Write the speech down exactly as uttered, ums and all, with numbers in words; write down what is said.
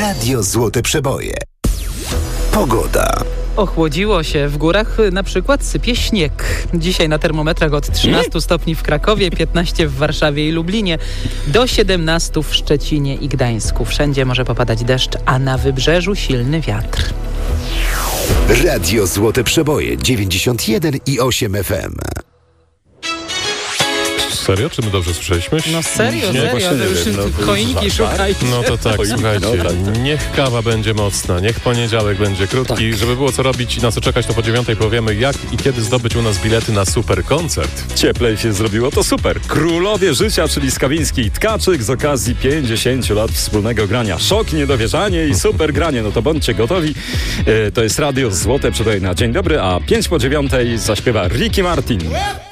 Radio Złote Przeboje. Pogoda. Ochłodziło się. W górach na przykład sypie śnieg. Dzisiaj na termometrach od trzynastu stopni w Krakowie, piętnaście w Warszawie i Lublinie, do siedemnastu w Szczecinie i Gdańsku. Wszędzie może popadać deszcz, a na wybrzeżu silny wiatr. Radio Złote Przeboje dziewięćdziesiąt jeden i osiem F M. Serio? Czy my dobrze słyszeliśmy? No serio, nie, serio. To już wiem, no, choinki szukajcie. No to tak, słuchajcie. No, tak. Niech kawa będzie mocna, niech poniedziałek będzie krótki. Tak. Żeby było co robić i na co czekać, to po dziewiątej powiemy, jak i kiedy zdobyć u nas bilety na super koncert. Cieplej się zrobiło, to super. Królowie życia, czyli Skawiński i Tkaczyk z okazji pięćdziesięciu lat wspólnego grania. Szok, niedowierzanie i super granie. No to bądźcie gotowi. E, to jest Radio Złote Przeboje na dzień dobry, a pięć po dziewiątej zaśpiewa Ricky Martin.